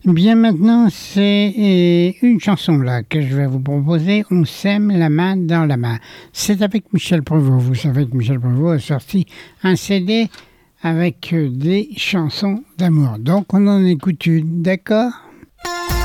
Bien maintenant, c'est une chanson là que je vais vous proposer. On s'aime la main dans la main. C'est avec Michel Prévost. Vous savez que Michel Prévost a sorti un CD avec des chansons d'amour. Donc on en écoute une, d'accord ?